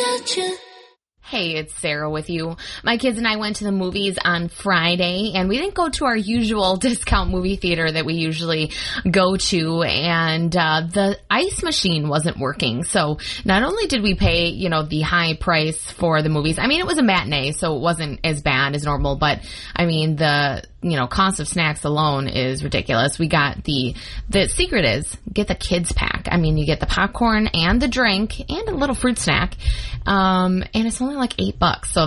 Hey, it's Sarah with you. My kids and I went to the movies on Friday, and we didn't go to our usual discount movie theater that we usually go to, and the ice machine wasn't working. So not only did we pay, the high price for the movies, it was a matinee, so it wasn't as bad as normal, but, the cost of snacks alone is ridiculous. We got the secret is get the kids pack. You get the popcorn and the drink and a little fruit snack. And it's only like $8. So